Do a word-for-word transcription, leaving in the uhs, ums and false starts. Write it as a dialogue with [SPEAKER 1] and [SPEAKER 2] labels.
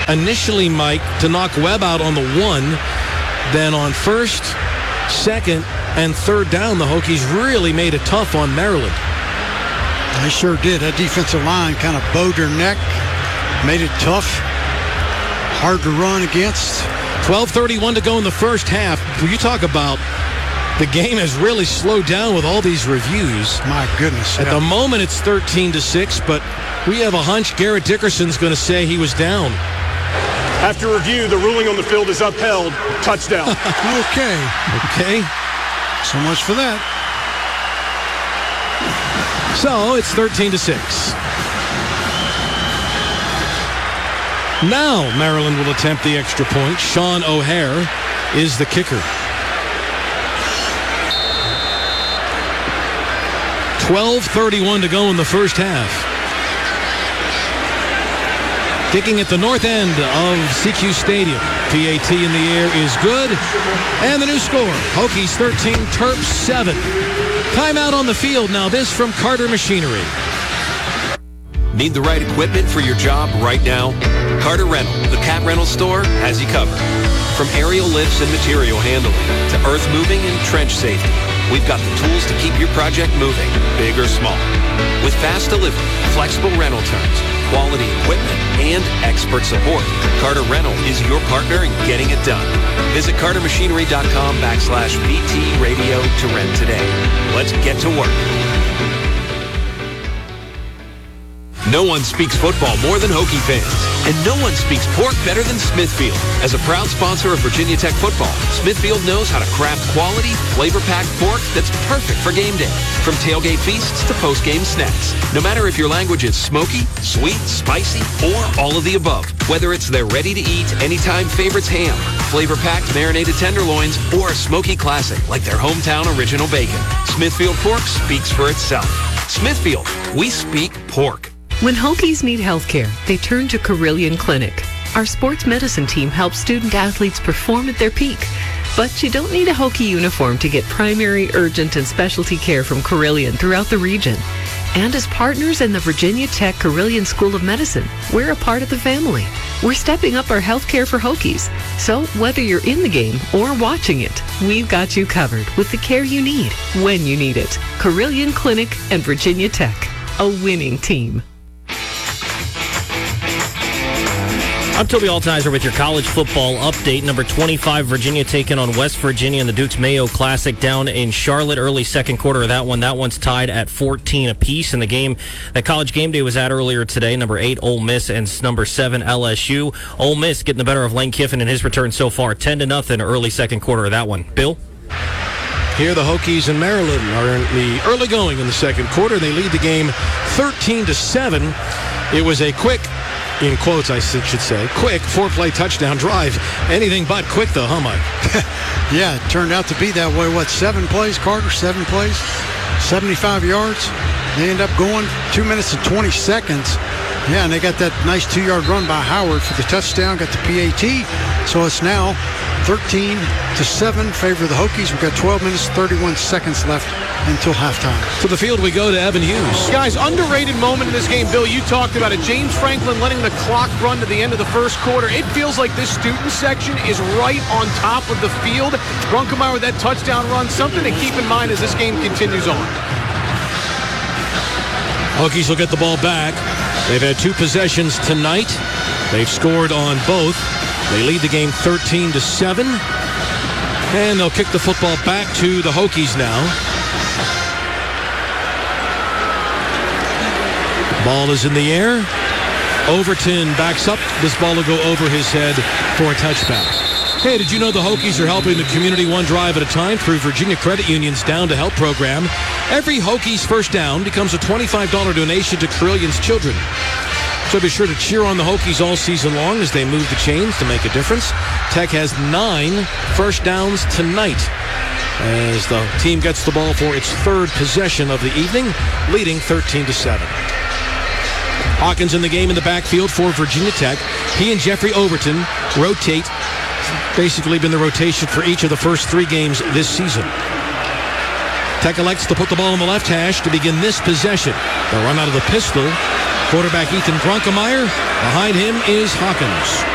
[SPEAKER 1] initially, Mike, to knock Webb out on the one. Then on first, second, and third down, the Hokies really made it tough on Maryland.
[SPEAKER 2] They sure did. That defensive line kind of bowed their neck, made it tough, hard to run against.
[SPEAKER 1] twelve thirty-one to go in the first half. You talk about the game has really slowed down with all these reviews.
[SPEAKER 2] My goodness.
[SPEAKER 1] At
[SPEAKER 2] yeah.
[SPEAKER 1] the moment, it's thirteen to six, but we have a hunch Garrett Dickerson's going to say he was down.
[SPEAKER 3] After review, the ruling on the field is upheld. Touchdown.
[SPEAKER 2] Okay.
[SPEAKER 1] Okay.
[SPEAKER 2] So much for that.
[SPEAKER 1] So it's thirteen to six. Now Maryland will attempt the extra point. Sean O'Hare is the kicker. twelve thirty-one to go in the first half. Kicking at the north end of C Q Stadium. P A T in the air is good. And the new score, Hokies thirteen, Terps seven. Timeout on the field now. This from Carter Machinery.
[SPEAKER 4] Need the right equipment for your job right now? Carter Rental, the cat rental store, has you covered. From aerial lifts and material handling to earth moving and trench safety, we've got the tools to keep your project moving, big or small. With fast delivery, flexible rental terms, quality equipment, and expert support, Carter Rental is your partner in getting it done. Visit cartermachinery.com backslash BT radio to rent today. Let's get to work. No one speaks football more than Hokie fans, and no one speaks pork better than Smithfield. As a proud sponsor of Virginia Tech football, Smithfield knows how to craft quality, flavor-packed pork that's perfect for game day. From tailgate feasts to post-game snacks. No matter if your language is smoky, sweet, spicy, or all of the above. Whether it's their ready-to-eat, anytime favorites ham, flavor-packed marinated tenderloins, or a smoky classic like their hometown original bacon. Smithfield pork speaks for itself. Smithfield, we speak pork.
[SPEAKER 5] When Hokies need health care, they turn to Carilion Clinic. Our sports medicine team helps student athletes perform at their peak. But you don't need a Hokie uniform to get primary, urgent, and specialty care from Carilion throughout the region. And as partners in the Virginia Tech Carilion School of Medicine, we're a part of the family. We're stepping up our health care for Hokies. So whether you're in the game or watching it, we've got you covered with the care you need when you need it. Carilion Clinic and Virginia Tech, a winning team.
[SPEAKER 6] I'm Toby Altizer with your college football update. Number twenty-five, Virginia taking on West Virginia in the Dukes Mayo Classic down in Charlotte. Early second quarter of that one. That one's tied at fourteen apiece. In the game that College Game Day was at earlier today, number eight, Ole Miss, and number seven, L S U. Ole Miss getting the better of Lane Kiffin in his return so far. ten to nothing early second quarter of that one. Bill?
[SPEAKER 1] Here the Hokies and Maryland are in the early going in the second quarter. They lead the game thirteen to seven. It was a quick, in quotes I should say, quick four-play touchdown drive. Anything but quick, though, huh, Mike?
[SPEAKER 2] Yeah, it turned out to be that way. What, seven plays, Carter? Seven plays? seventy-five yards. They end up going two minutes and twenty seconds. Yeah, and they got that nice two-yard run by Howard for the touchdown, got the P A T. So it's now thirteen to seven, favor of the Hokies. We've got twelve minutes, thirty-one seconds left until halftime.
[SPEAKER 1] To the field we go to Evan Hughes.
[SPEAKER 7] Guys, underrated moment in this game. Bill, you talked about it. James Franklin letting the clock run to the end of the first quarter. It feels like this student section is right on top of the field. Grunkemeyer with that touchdown run. Something to keep in mind as this game continues on.
[SPEAKER 1] Hokies will get the ball back. They've had two possessions tonight. They've scored on both. They lead the game thirteen to seven. And they'll kick the football back to the Hokies now. Ball is in the air. Overton backs up. This ball will go over his head for a touchback. Hey, did you know the Hokies are helping the community one drive at a time through Virginia Credit Union's Down to Help program? Every Hokies first down becomes a twenty-five dollars donation to Carillion's children. So be sure to cheer on the Hokies all season long as they move the chains to make a difference. Tech has nine first downs tonight as the team gets the ball for its third possession of the evening, leading thirteen to seven. Hawkins in the game in the backfield for Virginia Tech. He and Jeffrey Overton rotate. Basically been the rotation for each of the first three games this season. Tech elects to put the ball on the left hash to begin this possession. They'll run out of the pistol. Quarterback Ethan Grunkemeyer. Behind him is Hawkins.